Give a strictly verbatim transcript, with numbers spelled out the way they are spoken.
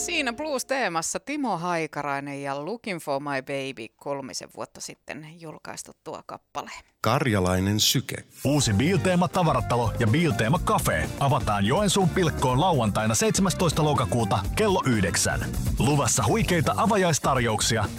Siinä Blues-teemassa Timo Haikarainen ja Looking for my baby, kolmisen vuotta sitten julkaistu tuo kappale. Karjalainen syke. Uusi Bilteema tavaratalo ja Bilteema Cafe avataan Joensuun Pilkkoon lauantaina seitsemästoista lokakuuta kello yhdeksän. Luvassa huikeita avajaistarjouksia